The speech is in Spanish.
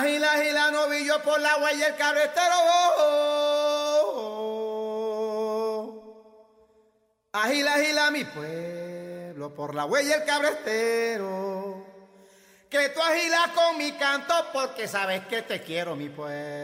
Agila, agila, novillo por la huella el cabretero. Agila, agila, mi pueblo por la huella el cabretero. Que tú agilas con mi canto porque sabes que te quiero, mi pueblo.